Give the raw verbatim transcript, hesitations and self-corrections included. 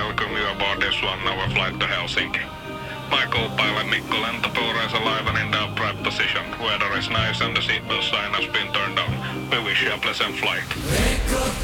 welcome you aboard this one-hour flight to Helsinki. My co-pilot Mikko Lentotuura is alive and in the upright position. Weather is nice and the seatbelt sign has been turned on. We wish you a pleasant flight.